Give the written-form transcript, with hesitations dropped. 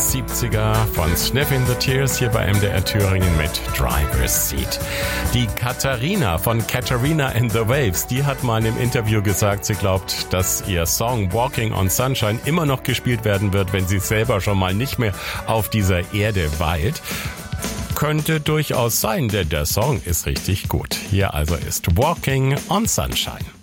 70er von Sniffing the Tears hier bei MDR Thüringen mit Driver's Seat. Die Katharina von Katharina and the Waves, die hat mal im Interview gesagt, sie glaubt, dass ihr Song Walking on Sunshine immer noch gespielt werden wird, wenn sie selber schon mal nicht mehr auf dieser Erde weilt. Könnte durchaus sein, denn der Song ist richtig gut. Hier also ist Walking on Sunshine.